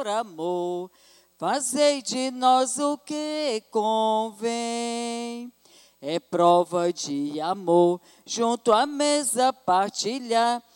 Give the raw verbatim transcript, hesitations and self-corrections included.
por amor, fazei de nós o que convém. É prova de amor, junto à mesa partilhar,